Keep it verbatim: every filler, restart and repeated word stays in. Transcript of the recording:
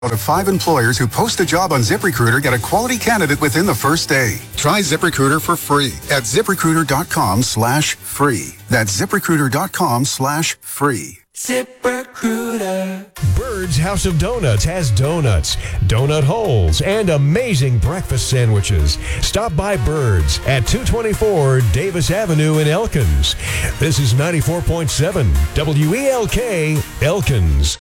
Out of five employers who post a job on ZipRecruiter get a quality candidate within the first day. Try ZipRecruiter for free at ZipRecruiter.com slash free. That's ZipRecruiter.com slash free. ZipRecruiter. Bird's House of Donuts has donuts, donut holes, and amazing breakfast sandwiches. Stop by Bird's at two twenty-four Davis Avenue in Elkins. This is ninety-four point seven W E L K, Elkins.